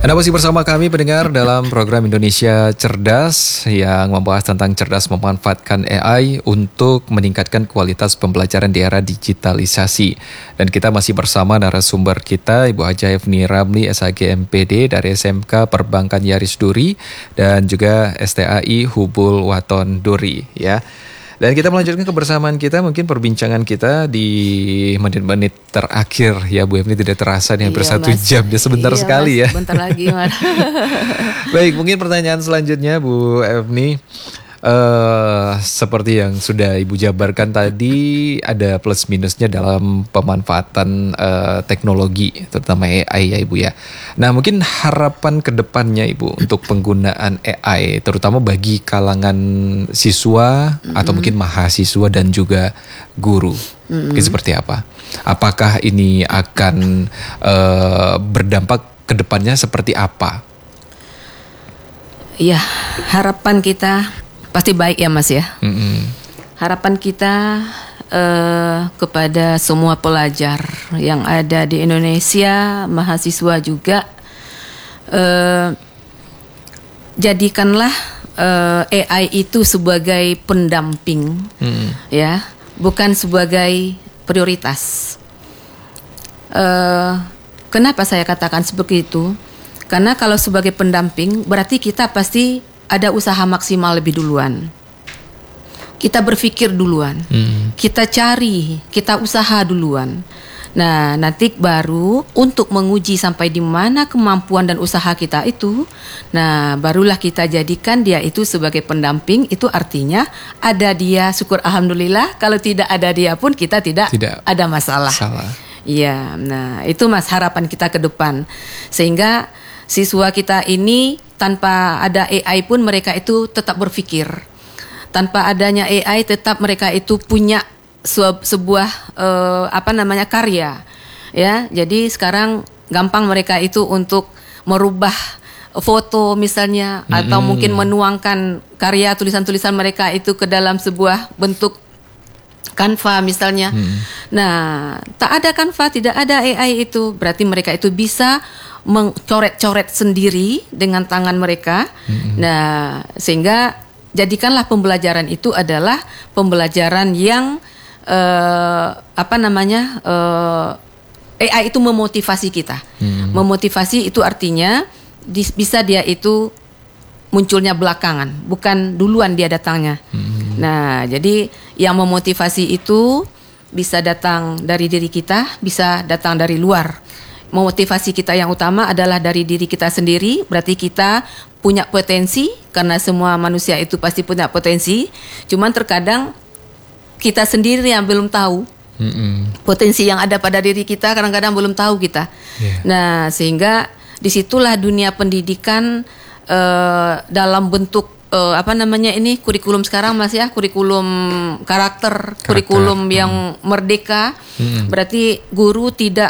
Anda masih bersama kami pendengar dalam program Indonesia Cerdas yang membahas tentang cerdas memanfaatkan AI untuk meningkatkan kualitas pembelajaran di era digitalisasi. Dan kita masih bersama narasumber kita, Ibu Haja Efni Ramli, SHG MPD dari SMK Perbankan Yaris Duri dan juga STAI Hubul Waton Duri, ya. Dan kita melanjutkan kebersamaan kita, mungkin perbincangan kita di menit-menit terakhir ya Bu Efni, tidak terasa nih hampir 1 jam ya, sebentar sekali Mas, ya. Bentar lagi Mas. Baik, mungkin pertanyaan selanjutnya Bu Efni, seperti yang sudah Ibu jabarkan tadi, ada plus minusnya dalam pemanfaatan teknologi, terutama AI ya Ibu ya. Nah mungkin harapan kedepannya Ibu untuk penggunaan AI, terutama bagi kalangan siswa atau mungkin mahasiswa dan juga guru, mungkin seperti apa? Apakah ini akan berdampak kedepannya seperti apa? Ya, harapan kita pasti baik ya Mas ya. Harapan kita kepada semua pelajar yang ada di Indonesia, mahasiswa juga, jadikanlah AI itu sebagai pendamping, ya, bukan sebagai prioritas. Kenapa saya katakan seperti itu? Karena kalau sebagai pendamping berarti kita pasti ada usaha maksimal lebih duluan. Kita berpikir duluan. Kita cari, kita usaha duluan. Nah, nanti baru untuk menguji sampai di mana kemampuan dan usaha kita itu. Nah, barulah kita jadikan dia itu sebagai pendamping. Itu artinya ada dia, syukur alhamdulillah. Kalau tidak ada dia pun kita tidak ada masalah. Iya, nah itu Mas harapan kita ke depan. Sehingga siswa kita ini tanpa ada AI pun mereka itu tetap berpikir. Tanpa adanya AI tetap mereka itu punya sebuah karya. Ya, jadi sekarang gampang mereka itu untuk merubah foto misalnya atau mungkin menuangkan karya tulisan-tulisan mereka itu ke dalam sebuah bentuk Canva misalnya. Nah, tak ada Canva, tidak ada AI itu, berarti mereka itu bisa mencoret-coret sendiri dengan tangan mereka. Nah, sehingga jadikanlah pembelajaran itu adalah pembelajaran yang AI itu memotivasi kita. Memotivasi itu artinya bisa dia itu munculnya belakangan, bukan duluan dia datangnya. Nah, jadi yang memotivasi itu bisa datang dari diri kita, bisa datang dari luar. Motivasi kita yang utama adalah dari diri kita sendiri, berarti kita punya potensi, karena semua manusia itu pasti punya potensi. Cuman terkadang kita sendiri yang belum tahu. Potensi yang ada pada diri kita kadang-kadang belum tahu kita. Nah, sehingga disitulah dunia pendidikan dalam bentuk kurikulum sekarang Mas ya, kurikulum karakter. Kurikulum yang merdeka. Berarti guru tidak